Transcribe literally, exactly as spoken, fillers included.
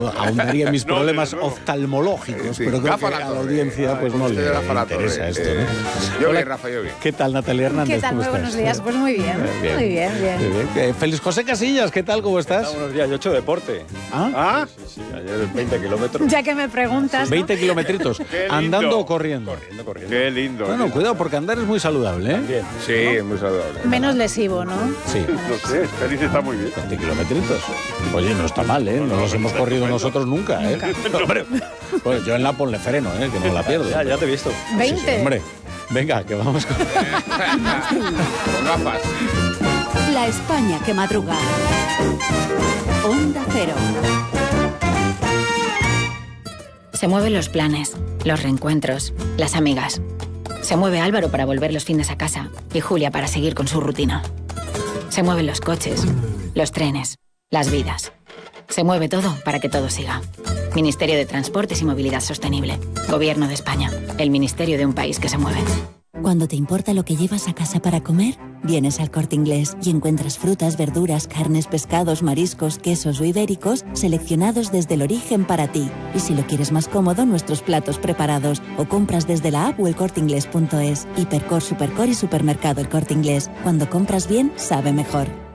ahondaría en mis No, problemas desde luego. oftalmológicos, Sí, pero creo Rafa que La a la Torre. audiencia pues Ah, no usted le Rafa La interesa Torre. esto, Eh, ¿no? Yo Hola, bien, Rafa, yo bien. ¿Qué tal, Natalia Hernández? ¿Qué tal? ¿Cómo Muy estás? buenos días. Pues muy bien. Bien. Muy bien, bien. Muy bien. Eh, Félix José Casillas, ¿qué tal? ¿Cómo estás? Buenos días, yo he hecho deporte. ¿Ah? ¿Ah? Sí, sí, ayer veinte kilómetros. Ya que me preguntas, ¿no? veinte kilometritos, Qué lindo. andando o corriendo. Corriendo, corriendo. Qué lindo. Bueno, cuidado, porque andar es muy saludable, ¿eh? Bien. Sí, es muy saludable. Menos lesivo, ¿no? Sí, No sé, Félix está muy bien. veinte kilometritos. Oye, no está mal, ¿eh? No los hemos corrido nosotros nunca, ¿eh? Hombre, pues yo en la ponle freno, ¿eh? Que no la pierdo. Ya, ya te he visto. veinte. Sí, sí, hombre, venga, que vamos con... Con gafas. La España que madruga. Onda Cero. Se mueven los planes, los reencuentros, las amigas. Se mueve Álvaro para volver los fines a casa y Julia para seguir con su rutina. Se mueven los coches, los trenes, las vidas. Se mueve todo para que todo siga. Ministerio de Transportes y Movilidad Sostenible. Gobierno de España. El ministerio de un país que se mueve. Cuando te importa lo que llevas a casa para comer, vienes al Corte Inglés y encuentras frutas, verduras, carnes, pescados, mariscos, quesos o ibéricos seleccionados desde el origen para ti. Y si lo quieres más cómodo, nuestros platos preparados o compras desde la app o el corte inglés punto es. Hipercor, Supercor y Supermercado El Corte Inglés. Cuando compras bien, sabe mejor.